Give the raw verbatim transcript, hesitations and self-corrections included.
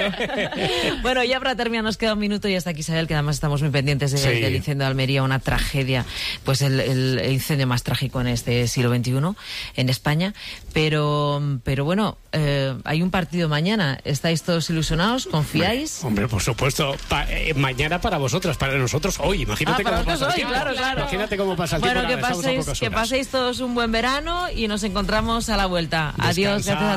Bueno, ya para terminar nos queda un minuto y hasta aquí, Isabel, que además estamos muy pendientes de, sí. del incendio de Almería, una tragedia, pues el, el incendio más trágico en este siglo veintiuno en España. Pero, pero bueno, eh, hay un partido mañana. ¿Estáis todos ilusionados? ¿Confiáis? Hombre, hombre por supuesto. Pa, eh, mañana para vosotras, para nosotros hoy. Imagínate ah, cómo pasa hoy, el tiempo. Claro, claro. Imagínate cómo pasa el bueno, tiempo. Bueno, que paséis, que paséis todos un buen verano y nos encontramos a la vuelta. Descansa. Adiós. Gracias a